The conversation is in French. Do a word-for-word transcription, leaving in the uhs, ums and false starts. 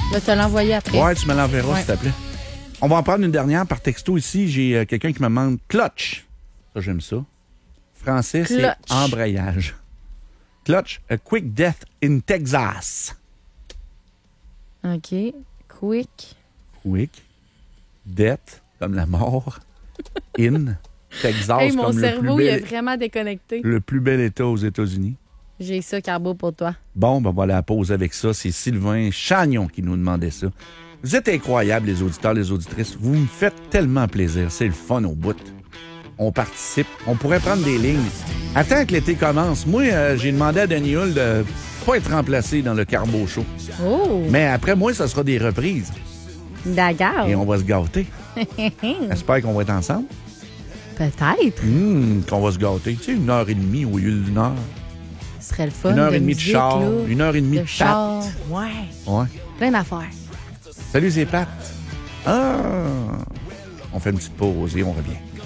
Je vais te l'envoyer après. Ouais, tu me l'enverras, Ouais. s'il te plaît. On va en prendre une dernière par texto ici. J'ai euh, quelqu'un qui me demande clutch. Ça, j'aime ça. Français, c'est Clutch. embrayage. Clutch, a quick death in Texas. OK. Quick. Quick death, comme la mort. In Texas, Hey, mon comme le plus, cerveau, il est bel, vraiment déconnecté. le plus bel État aux États-Unis. J'ai ça, Carbo, pour toi. Bon, ben voilà la pause avec ça. C'est Sylvain Chagnon qui nous demandait ça. Vous êtes incroyables, les auditeurs, les auditrices. Vous me faites tellement plaisir. C'est le fun au bout. On participe. On pourrait prendre des lignes. Attends que l'été commence. Moi, euh, j'ai demandé à Denis Hull de pas être remplacé dans le Carbo Show. Oh! Mais après moi, ça sera des reprises. D'accord. Et on va se gâter. J'espère qu'on va être ensemble. Peut-être. Hum, qu'on va se gâter. Tu sais, une heure et demie au lieu d'une heure. Ce serait le fun. Une heure de et demie de musique, char. là, Une heure et demie de, de char. patte. Ouais. Ouais. Plein d'affaires. Salut, c'est Pat. Ah! On fait une petite pause et on revient.